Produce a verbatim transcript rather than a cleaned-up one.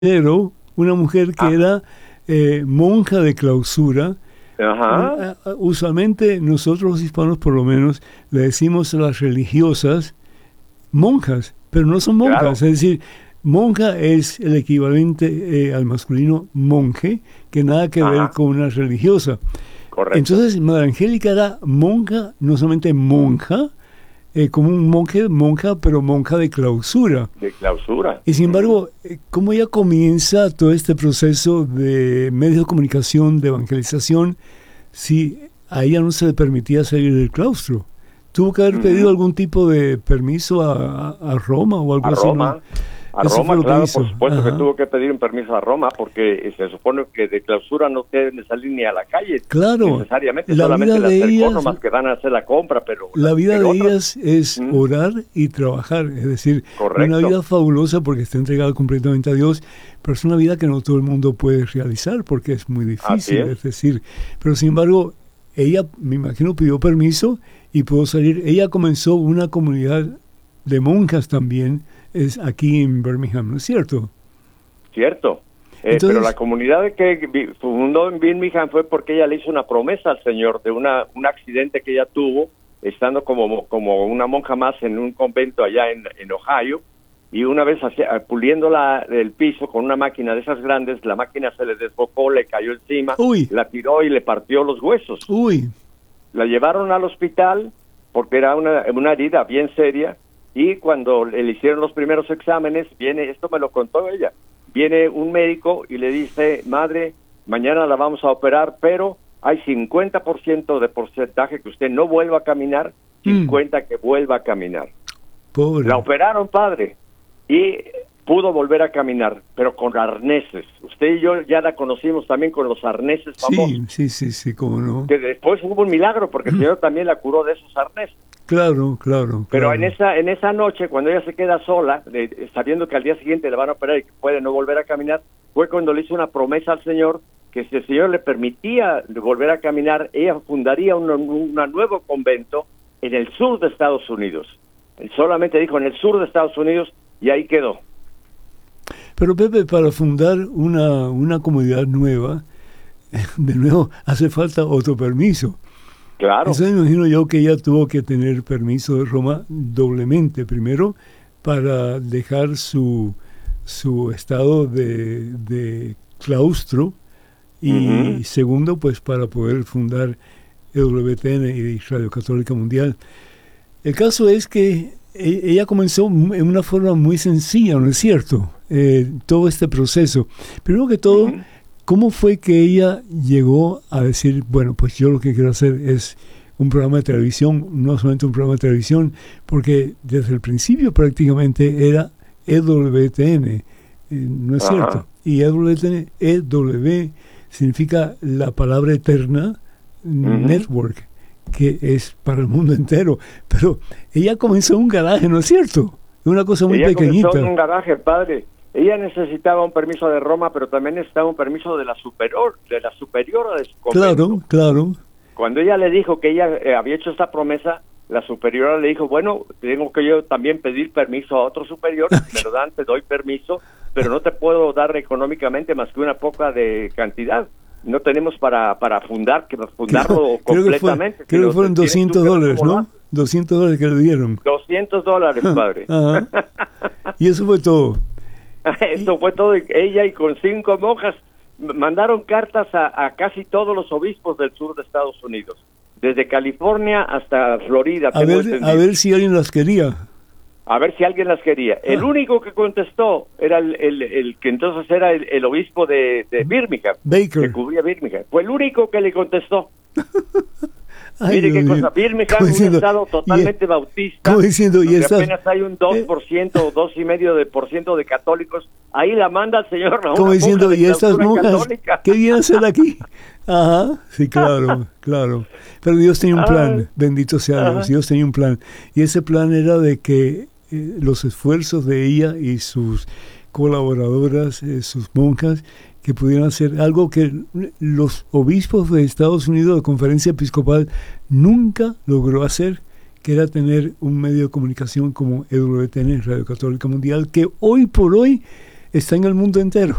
Pero una mujer que Ah. era eh, monja de clausura. Ajá. Uh, uh, usualmente nosotros los hispanos por lo menos le decimos a las religiosas monjas, pero no son monjas. Claro. Es decir, monja es el equivalente eh, al masculino monje, que nada que ver Ajá. con una religiosa. Correcto. Entonces, Madre Angélica era monja, no solamente monja, eh, como un monje, monja, pero monja de clausura. De clausura. Y sin embargo, eh, ¿cómo ella comienza todo este proceso de medios de comunicación, de evangelización, si a ella no se le permitía salir del claustro? ¿Tuvo que haber Ujú. pedido algún tipo de permiso a, a- a Roma o algo A así? Roma. ¿no? A Eso fue Roma, lo que claro, hizo. por supuesto Ajá. que tuvo que pedir un permiso a Roma porque se supone que de clausura no deben salir ni a la calle. Claro, Necesariamente, la solamente vida las de cercó ellas- nomás que van a hacer la compra, pero... La vida pero de otras- ellas es Ujú. orar y trabajar, es decir, Correcto. una vida fabulosa porque está entregada completamente a Dios, pero es una vida que no todo el mundo puede realizar porque es muy difícil, Así es. es decir, pero sin embargo, ella, me imagino, pidió permiso y pudo salir. Ella comenzó una comunidad de monjas también, es aquí en Birmingham, ¿no es cierto? Cierto. Eh, Entonces- pero la comunidad que vi- fundó en Birmingham fue porque ella le hizo una promesa al Señor de una un accidente que ella tuvo estando como como una monja más en un convento allá en, en Ohio, y una vez hacia- puliendo la, el piso con una máquina de esas grandes, la máquina se le desbocó, le cayó encima, Uy. la tiró y le partió los huesos. Uy, La llevaron al hospital porque era una, una herida bien seria, y cuando le hicieron los primeros exámenes, viene, esto me lo contó ella, viene un médico y le dice: madre, mañana la vamos a operar, pero hay cincuenta por ciento de porcentaje que usted no vuelva a caminar, cincuenta que vuelva a caminar. pobre. La operaron, padre, y pudo volver a caminar, pero con arneses. Usted y yo ya la conocimos también con los arneses famosos, Sí, sí, sí, sí, cómo no. que después hubo un milagro porque el Señor también la curó de esos arneses. Claro, claro. Pero claro. en esa en esa noche, cuando ella se queda sola, de- sabiendo que al día siguiente le van a operar y que puede no volver a caminar, fue cuando le hizo una promesa al Señor que si el Señor le permitía volver a caminar, ella fundaría un un nuevo convento en el sur de Estados Unidos. Él solamente dijo en el sur de Estados Unidos, y ahí quedó. Pero Pepe, para fundar una, una comunidad nueva, de nuevo, hace falta otro permiso. Claro. Eso me imagino yo que ella tuvo que tener permiso de Roma doblemente. Primero, para dejar su, su estado de, de claustro, y Ujú. segundo, pues para poder fundar E W T N y Radio Católica Mundial. El caso es que e- ella comenzó m- en una forma muy sencilla, ¿no es cierto? Eh, todo este proceso. Primero que todo, Ujú. ¿cómo fue que ella llegó a decir, bueno, pues yo lo que quiero hacer es un programa de televisión, no solamente un programa de televisión, porque desde el principio prácticamente era E W T N, eh, ¿no es Ajá. cierto? Y E W T N, E W, significa la palabra eterna, network, que es para el mundo entero. Pero ella comenzó en un garaje, ¿no es cierto? Una cosa muy Ella pequeñita. comenzó en un garaje, padre. Ella necesitaba un permiso de Roma, pero también necesitaba un permiso de la superior, de la superiora de su convento. Claro, claro. Cuando ella le dijo que ella eh, había hecho esta promesa, la superiora le dijo: bueno, tengo que yo también pedir permiso a otro superior, me lo dan, te doy permiso, pero no te puedo dar económicamente más que una poca de cantidad. No tenemos para para fundar, que fundarlo Creo que, fue- completamente. creo sino que fueron tienes tú doscientos que ver dólares, cómo lo ¿no? doscientos dólares que le dieron. haces. doscientos dólares, padre. Ajá. Y eso fue todo. Esto fue todo. Ella y con cinco monjas m- mandaron cartas a, a casi todos los obispos del sur de Estados Unidos, desde California hasta Florida. A tengo ver, entendido. a ver si alguien las quería. A ver si alguien las quería. El Ah. único que contestó era el, el, el que entonces era el, el obispo de, de Birmingham, Baker. que cubría Birmingham. Fue el único que le contestó. Ay, Mire qué Dios mío. cosa, Birmingham Como es un diciendo, estado y- totalmente bautista, como diciendo, y donde estas- apenas hay un dos por ciento o dos y medio de por ciento de católicos. Ahí la manda el señor a una Como diciendo, monja de ¿y estas clausura monjas católica? qué vienen a hacer aquí? Ajá, sí, claro, claro. Pero Dios tenía un plan, Ay. bendito sea Dios, Ajá. Dios tenía un plan. Y ese plan era de que eh, los esfuerzos de ella y sus colaboradoras, eh, sus monjas, que pudieran hacer algo que los obispos de Estados Unidos, de Conferencia Episcopal, nunca logró hacer, que era tener un medio de comunicación como E W T N, Radio Católica Mundial, que hoy por hoy está en el mundo entero.